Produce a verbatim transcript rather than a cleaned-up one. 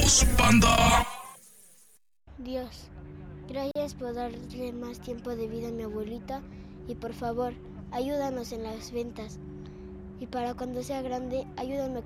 Somos Panda. Dios, gracias por darle más tiempo de vida a mi abuelita y por favor, ayúdanos en las ventas. Y para cuando sea grande, ayúdame